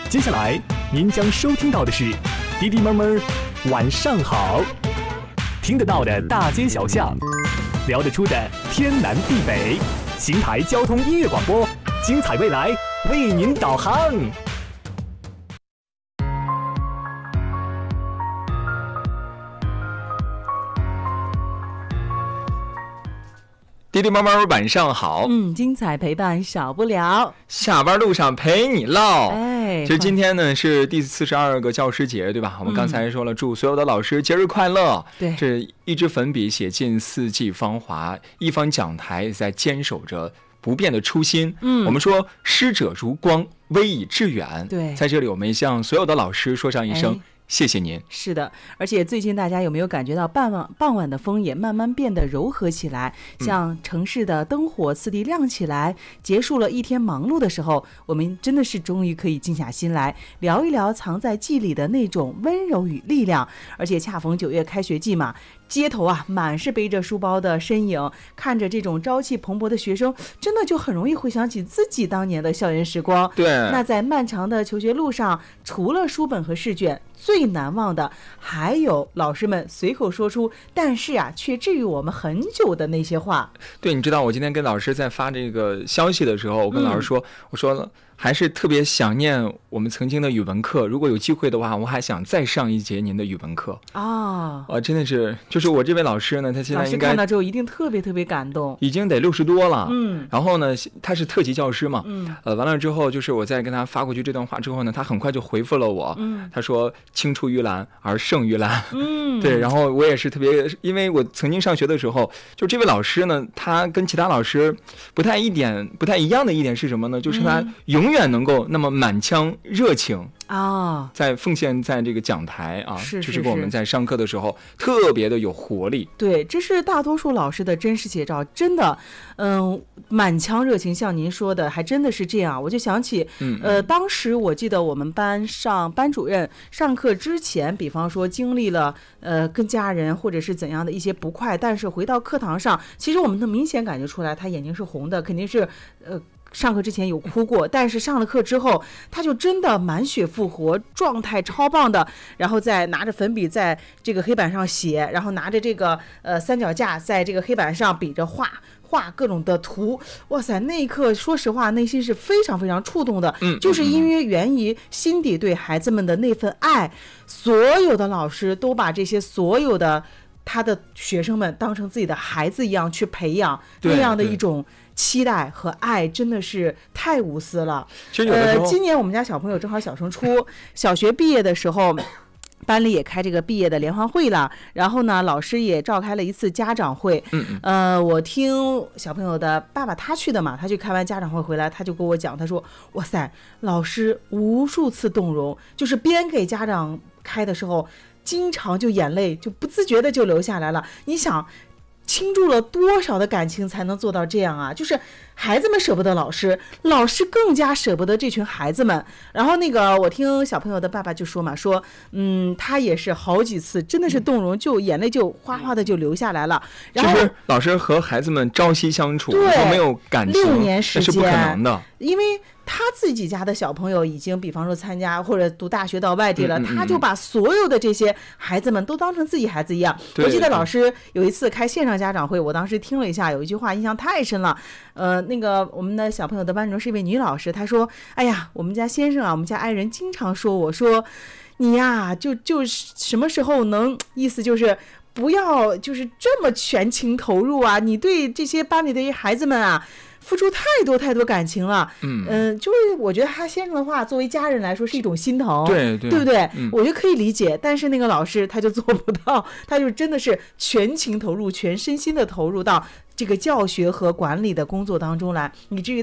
接下来您将收听到的是滴滴妈妈晚上好，听得到的大街小巷，聊得出的天南地北，邢台交通音乐广播，精彩未来为您导航。 滴滴妈妈晚上好， 精彩陪伴少不了， 下班路上陪你唠。 其实今天呢是第42个教师节，对吧？我们刚才说了，祝所有的老师节日快乐。 对， 这一支粉笔写尽四季芳华，一方讲台在坚守着不变的初心。我们说师者如光，威以致远。 对， 在这里我们向所有的老师说上一声谢谢您。 是的，而且最近大家有没有感觉到傍晚的风也慢慢变得柔和起来，像城市的灯火次第亮起来，结束了一天忙碌的时候，我们真的是终于可以静下心来聊一聊藏在记里的那种温柔与力量。而且恰逢9月开学季嘛，街头啊满是背着书包的身影，看着这种朝气蓬勃的学生，真的就很容易回想起自己当年的校园时光。 对， 那在漫长的求学路上，除了书本和试卷，最难忘的还有老师们随口说出但是啊却治愈我们很久的那些话。 对，你知道我今天跟老师在发这个消息的时候，我跟老师说，我说了还是特别想念我们曾经的语文课，如果有机会的话，我还想再上一节您的语文课。真的是，就是我这位老师呢，他现在应该老师看到之后一定特别特别感动， 已经得60多了。然后呢，他是特级教师嘛，完了之后，就是我在跟他发过去这段话之后呢，他很快就回复了我，他说青出于蓝而胜于蓝。对，然后我也是特别，因为我曾经上学的时候，就这位老师呢，他跟其他老师不太一样的一点是什么呢？就是他永远能够那么满腔热情在奉献在这个讲台啊，就是给我们在上课的时候特别的有活力。 对，这是大多数老师的真实写照，真的，满腔热情，像您说的，还真的是这样。我就想起，当时我记得我们班主任上课之前，比方说经历了跟家人或者是怎样的一些不快，但是回到课堂上，其实我们能明显感觉出来，他眼睛是红的，肯定是上课之前有哭过，但是上了课之后，他就真的满血复活，状态超棒的，然后再拿着粉笔在这个黑板上写，然后拿着这个三脚架在这个黑板上比着画各种的图。哇塞，那一刻说实话内心是非常非常触动的，就是因为源于心底对孩子们的那份爱，所有的老师都把这些所有的他的学生们当成自己的孩子一样去培养，那样的一种期待和爱真的是太无私了。 其实有的时候今年我们家小朋友正好小升初，小学毕业的时候班里也开这个毕业的联欢会了，然后呢老师也召开了一次家长会。我听小朋友的爸爸他去的嘛，他去开完家长会回来，他就跟我讲，他说哇塞，老师无数次动容，就是边给家长开的时候经常就眼泪就不自觉的就流下来了。你想倾注了多少的感情才能做到这样啊？就是孩子们舍不得老师，老师更加舍不得这群孩子们。然后我听小朋友的爸爸就说嘛，说他也是好几次真的是动容，就眼泪就哗哗的就流下来了。然后就是老师和孩子们朝夕相处， 对， 没有感情 6年时间那是不可能的， 因为他自己家的小朋友已经比方说参加或者读大学到外地了，他就把所有的这些孩子们都当成自己孩子一样。我记得老师有一次开线上家长会，我当时听了一下，有一句话印象太深了。我们的小朋友的班主任是一位女老师，她说哎呀，我们家先生啊，我们家爱人经常说我说你呀就什么时候能，意思就是不要就是这么全情投入啊，你对这些班里的孩子们啊付出太多太多感情了。就是我觉得他先生的话作为家人来说是一种心疼，对不对？我觉得可以理解，但是那个老师他就做不到，他就真的是全情投入，全身心的投入到这个教学和管理的工作当中来，以至于